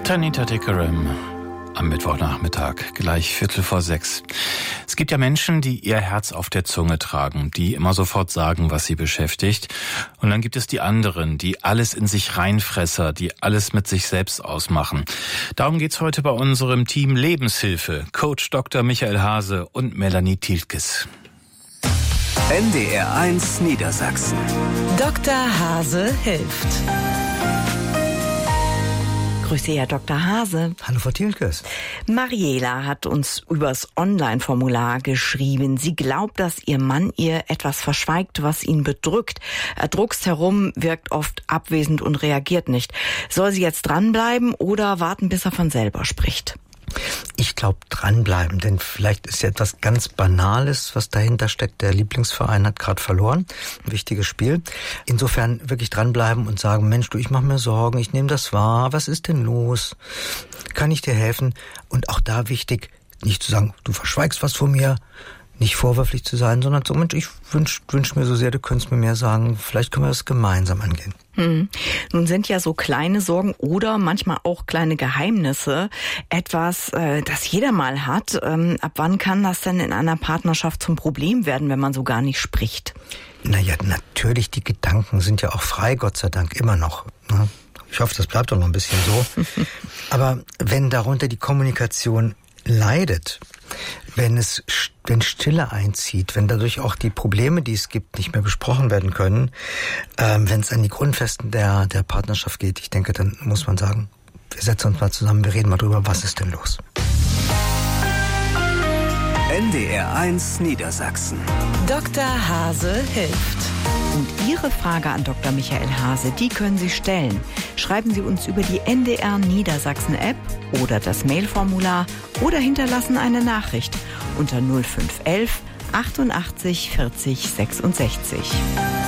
Tanita Tikaram am Mittwochnachmittag, gleich 5:45. Es gibt ja Menschen, die ihr Herz auf der Zunge tragen, die immer sofort sagen, was sie beschäftigt. Und dann gibt es die anderen, die alles in sich reinfresser, die alles mit sich selbst ausmachen. Darum geht's heute bei unserem Team Lebenshilfe. Coach Dr. Michael Hase und Melanie Tilkes. NDR1 Niedersachsen. Dr. Hase hilft. Grüße, Herr Dr. Hase. Hallo, Frau Tilkes. Mariela hat uns übers Online-Formular geschrieben. Sie glaubt, dass ihr Mann ihr etwas verschweigt, was ihn bedrückt. Er druckst herum, wirkt oft abwesend und reagiert nicht. Soll sie jetzt dranbleiben oder warten, bis er von selber spricht? Ich glaube, dranbleiben, denn vielleicht ist ja etwas ganz Banales, was dahinter steckt. Der Lieblingsverein hat gerade verloren. Ein wichtiges Spiel. Insofern wirklich dranbleiben und sagen, Mensch, du, ich mache mir Sorgen, ich nehme das wahr. Was ist denn los? Kann ich dir helfen? Und auch da wichtig, nicht zu sagen, du verschweigst was von mir, nicht vorwürflich zu sein, sondern so, Mensch, ich wünsch mir so sehr, du könntest mir mehr sagen, vielleicht können wir das gemeinsam angehen. Nun sind ja so kleine Sorgen oder manchmal auch kleine Geheimnisse etwas, das jeder mal hat. Ab wann kann das denn in einer Partnerschaft zum Problem werden, wenn man so gar nicht spricht? Naja, natürlich, die Gedanken sind ja auch frei, Gott sei Dank, immer noch. Ne? Ich hoffe, das bleibt doch noch ein bisschen so. Aber wenn darunter die Kommunikation leidet, wenn Stille einzieht, wenn dadurch auch die Probleme, die es gibt, nicht mehr besprochen werden können, wenn es an die Grundfesten der Partnerschaft geht, ich denke, dann muss man sagen, wir setzen uns mal zusammen, wir reden mal drüber, was ist denn los? NDR1 Niedersachsen. Dr. Hase hilft. Und Ihre Frage an Dr. Michael Hase, die können Sie stellen. Schreiben Sie uns über die NDR Niedersachsen App oder das Mailformular oder hinterlassen eine Nachricht unter 0511 88 40 66.